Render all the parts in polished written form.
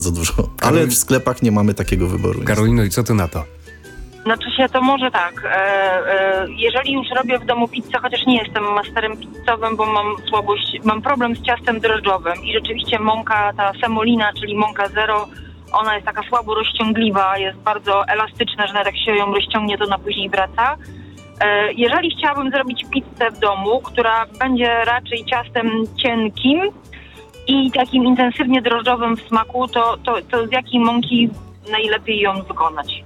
za dużo. Ale w sklepach nie mamy takiego wyboru. Karolino, i co ty na to? Znaczy się, to może tak. Jeżeli już robię w domu pizzę, chociaż nie jestem masterem pizzowym, bo mam problem z ciastem drożdżowym i rzeczywiście mąka, ta semolina, czyli mąka zero, ona jest taka słabo rozciągliwa, jest bardzo elastyczna, że nawet jak się ją rozciągnie, to ona później wraca. Jeżeli chciałabym zrobić pizzę w domu, która będzie raczej ciastem cienkim i takim intensywnie drożdżowym w smaku, to z jakiej mąki najlepiej ją wykonać?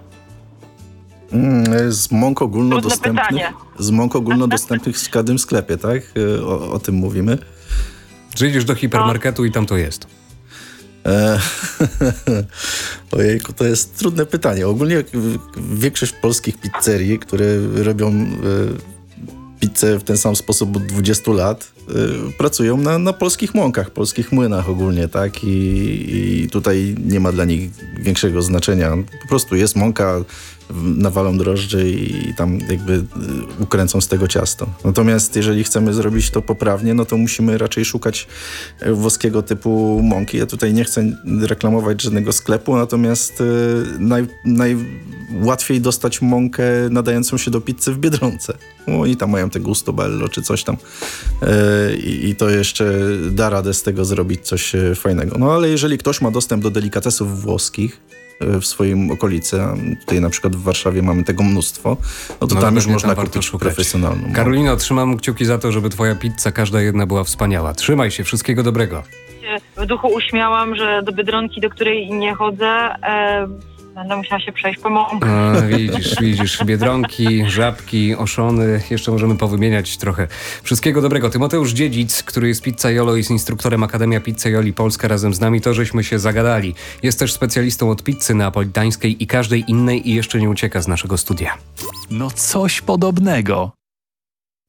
Z mąk ogólnodostępnych w każdym sklepie, tak? O tym mówimy. Że idziesz do hipermarketu i tam to jest. Ojejku, to jest trudne pytanie. Ogólnie większość polskich pizzerii, które robią pizzę w ten sam sposób od 20 lat, pracują na polskich mąkach, polskich młynach ogólnie, tak? I tutaj nie ma dla nich większego znaczenia. Po prostu jest mąka, nawalą drożdże i tam jakby ukręcą z tego ciasto. Natomiast jeżeli chcemy zrobić to poprawnie, no to musimy raczej szukać włoskiego typu mąki. Ja tutaj nie chcę reklamować żadnego sklepu, natomiast najłatwiej dostać mąkę nadającą się do pizzy w Biedronce. Oni tam mają te Gusto Bello czy coś tam i to jeszcze da radę z tego zrobić coś fajnego. No ale jeżeli ktoś ma dostęp do delikatesów włoskich w swoim okolicy, a tutaj na przykład w Warszawie mamy tego mnóstwo, no to tam już można kupić profesjonalną. Karolino, trzymam kciuki za to, żeby twoja pizza, każda jedna, była wspaniała. Trzymaj się, wszystkiego dobrego. W duchu uśmiałam, że do Biedronki, do której nie chodzę, będę musiała się przejść po mąkę. Widzisz, Biedronki, Żabki, Oszony, jeszcze możemy powymieniać trochę. Wszystkiego dobrego. Tymoteusz Dziedzic, który jest pizzaiolo i jest instruktorem Akademia Pizzaioli Polska, razem z nami, to żeśmy się zagadali. Jest też specjalistą od pizzy neapolitańskiej i każdej innej i jeszcze nie ucieka z naszego studia. No coś podobnego.